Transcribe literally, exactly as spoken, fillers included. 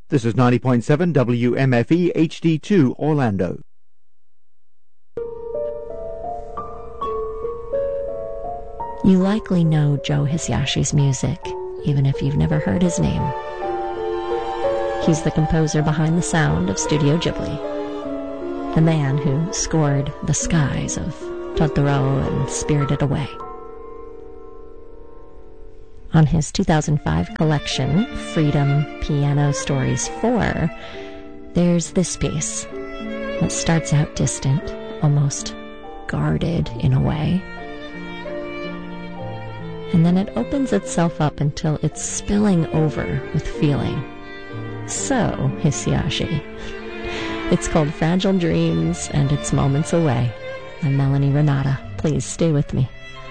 This is ninety point seven W M F E H D two Orlando. You likely know Joe Hisayashi's music, even if you've never heard his name. He's the composer behind the sound of Studio Ghibli, the man who scored the skies of Totoro and Spirited Away. On his two thousand five collection, Freedom Piano Stories four, there's this piece that starts out distant, almost guarded in a way. And then it opens itself up until it's spilling over with feeling. So, Hisayashi. It's called Fragile Dreams, and it's moments away. I'm Melanie Renata. Please stay with me.